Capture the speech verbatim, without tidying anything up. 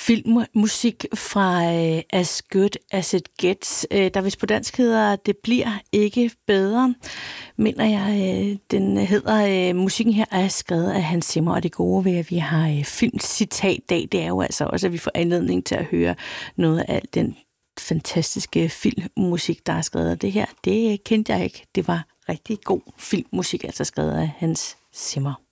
filmmusik fra øh, As Good As It Gets, øh, der hvis på dansk hedder Det bliver ikke bedre, mener jeg, øh, den hedder. Øh, musikken her er skrevet af Hans Zimmer, og det gode ved, at vi har øh, filmcitat-dag, det er jo altså også, at vi får anledning til at høre noget af al den fantastiske filmmusik, der er skrevet. Det her, det kendte jeg ikke. Det var rigtig god filmmusik, altså skrevet af Hans Zimmer.